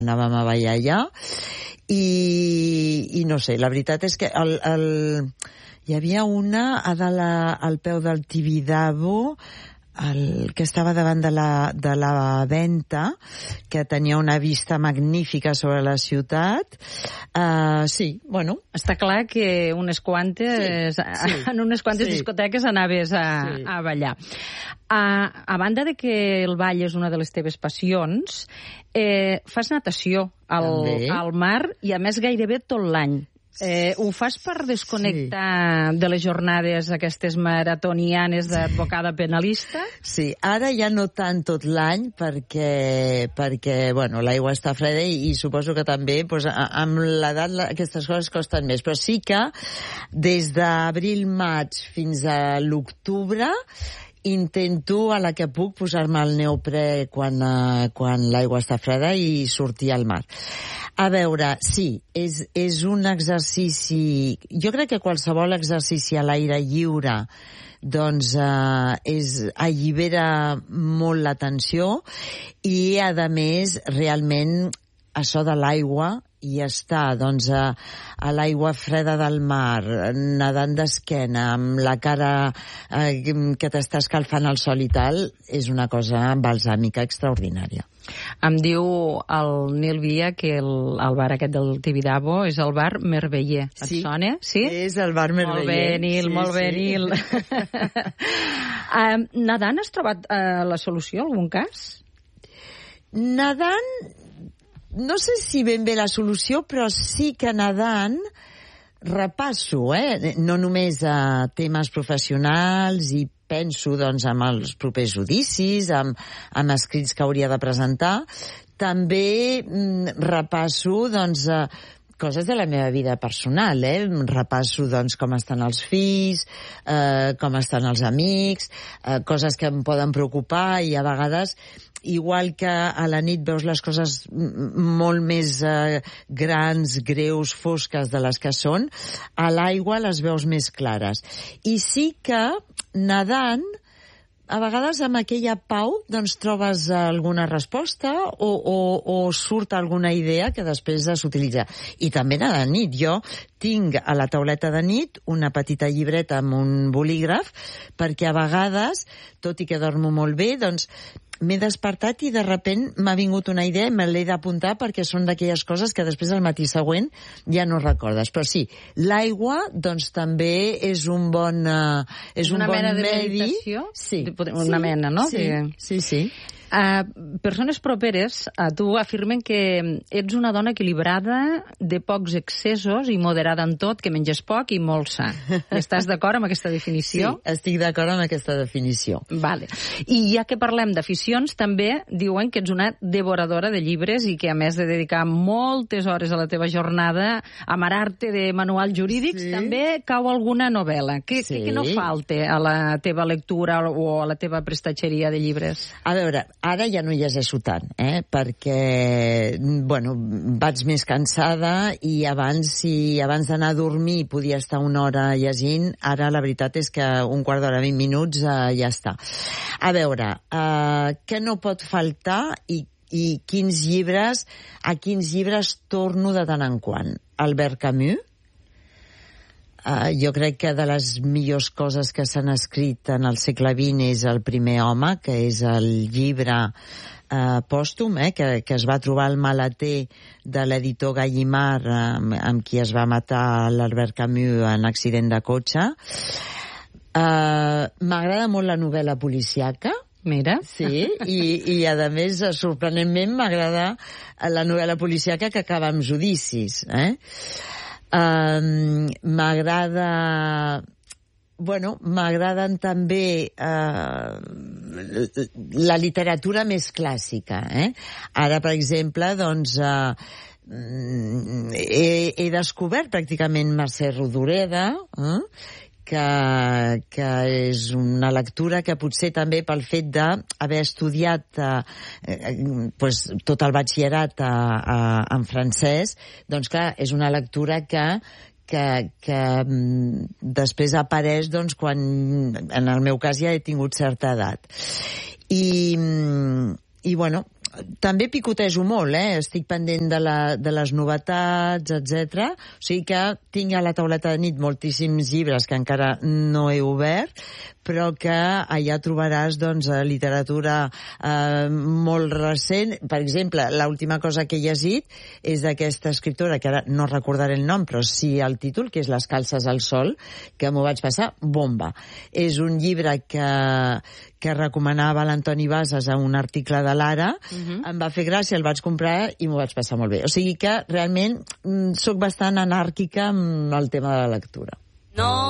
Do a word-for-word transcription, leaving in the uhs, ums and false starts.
anàvem a ballar allà, i, i no sé, la veritat és que el, el, hi havia una a dalt la, al peu del Tibidabo, el que estava davant de la, de la venta, que tenia una vista magnífica sobre la ciutat. Uh, sí, bueno. Està clar que unes quantes, sí, sí, en unes quantes sí. discoteques anaves a, sí. a ballar. A, a banda de que el ball és una de les teves passions, eh, fas natació al, al mar i a més gairebé tot l'any. Eh, ho fas per desconnectar sí. de les jornades aquestes maratonianes d'advocada penalista? Sí, ara ja no tant tot l'any perquè, perquè bueno, l'aigua està freda i, i suposo que també pues, amb l'edat aquestes coses costen més, però sí que des d'abril-maig fins a l'octubre intento a la que puc posar-me el neoprè quan, uh, quan l'aigua està freda i sortir al mar. A veure, sí, és, és un exercici... Jo crec que qualsevol exercici a l'aire lliure doncs uh, és, allibera molt l'atenció i, a més, realment això de l'aigua i estar doncs, a, a l'aigua freda del mar, nedant d'esquena, amb la cara eh, que t'està escalfant el sol i tal, és una cosa balsàmica extraordinària. Em diu el Nil Villa que el, el bar aquest del Tibidabo és el bar Merveller. Et sí, sona? Sí, és el bar Merveller. Molt bé, Nil, sí, molt bé, sí. Nil. uh, Nedant has trobat uh, la solució, algun cas? Nedant... No sé si ben bé la solució, però sí que nedant repasso, eh? No només a temes professionals i penso doncs, en els propers judicis, amb, amb escrits que hauria de presentar. També mm, repasso doncs, a coses de la meva vida personal, eh? Repasso, doncs, com estan els fills, eh, com estan els amics, eh, coses que em poden preocupar i a vegades, igual que a la nit veus les coses molt més eh, grans, greus, fosques de les que són, a l'aigua les veus més clares. I sí que, nedant, a vegades amb aquella pau doncs trobes alguna resposta o, o, o surt alguna idea que després s'utilitza. I també a la nit. Jo tinc a la tauleta de nit una petita llibreta amb un bolígraf perquè a vegades, tot i que dormo molt bé, doncs m'he despertat i de repent m'ha vingut una idea i me l'he d'apuntar perquè són d'aquelles coses que després al matí següent ja no recordes. Però sí, l'aigua doncs també és un bon uh, és una un bon mena de medi. meditació? Sí. Una sí. mena, no? Sí, que... sí, sí. Uh, persones properes a tu afirmen que ets una dona equilibrada, de pocs excessos i moderada en tot, que menges poc i molt sa. Estàs d'acord amb aquesta definició? Sí, estic d'acord amb aquesta definició. Vale. I ja que parlem d'aficions, també diuen que ets una devoradora de llibres i que a més de dedicar moltes hores a la teva jornada a marar-te de manuals jurídics, sí. també cau alguna novel·la. Què sí. que no falta a la teva lectura o a la teva prestatgeria de llibres? A veure, ara ja no llegeixo tant, eh? perquè bueno, vaig més cansada i abans, si abans d'anar a dormir podia estar una hora llegint, ara la veritat és que un quart d'hora, vint minuts, eh, ja està. A veure, eh, què no pot faltar i, i quins llibres, a quins llibres torno de tant en quant? Albert Camus. Uh, jo crec que de les millors coses que s'han escrit en el segle vint és El primer home, que és el llibre uh, pòstum, eh, que, que es va trobar al maleter de l'editor Gallimard, amb, amb qui es va matar l'Albert Camus en accident de cotxe. Uh, M'agrada molt la novel·la policíaca. Mira. Sí, i, i a més, sorprenentment, m'agrada la novel·la policíaca que acaba amb judicis, eh? Um, m'agrada bueno, m'agraden també uh, la literatura més clàssica, eh? Ara, per exemple, doncs uh, he, he descobert pràcticament Mercè Rodoreda, eh? Que, que és una lectura que potser també pel fet d'haver estudiat eh, eh, pues, tot el batxillerat a, a, en francès, doncs clar, és una lectura que que, que mm, després apareix doncs, quan, en el meu cas, ja he tingut certa edat. I, i bueno, també picotejo molt, eh? Estic pendent de, la, de les novetats, etcètera. O sigui que tinc a la tauleta de nit moltíssims llibres que encara no he obert, però que allà trobaràs doncs, literatura eh, molt recent. Per exemple, l'última cosa que he llegit és d'aquesta escriptora, que ara no recordaré el nom, però sí el títol, que és Les calces al sol, que m'ho vaig passar bomba. És un llibre que, que recomanava l'Antoni Bases a un article de l'Ara, uh-huh. Em va fer gràcia, el vaig comprar i m'ho vaig passar molt bé. O sigui que realment sóc bastant anàrquica amb el tema de la lectura. No.